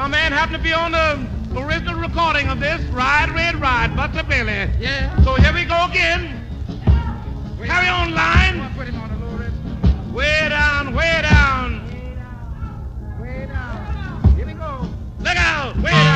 My man happened to be on the original recording of this, Ride, Red Ride, Buster Billy. Yeah. So here we go again.